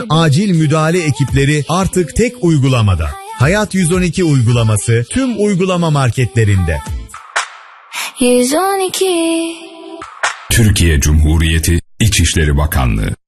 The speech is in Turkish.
acil müdahale ekipleri artık tek uygulamada. Hayat 112 uygulaması tüm uygulama marketlerinde. 112 Türkiye Cumhuriyeti İçişleri Bakanlığı.